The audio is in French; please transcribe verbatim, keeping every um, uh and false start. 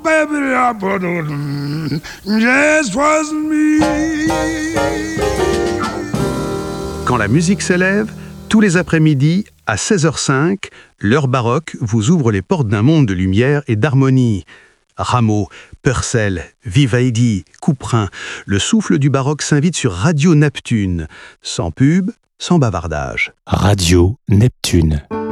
baby, I put on just was me. Quand la musique s'élève, tous les après-midi, à seize heures cinq, l'heure baroque vous ouvre les portes d'un monde de lumière et d'harmonie. Rameau, Purcell, Vivaldi, Couperin, le souffle du baroque s'invite sur Radio Neptune. Sans pub, sans bavardage. Radio Neptune.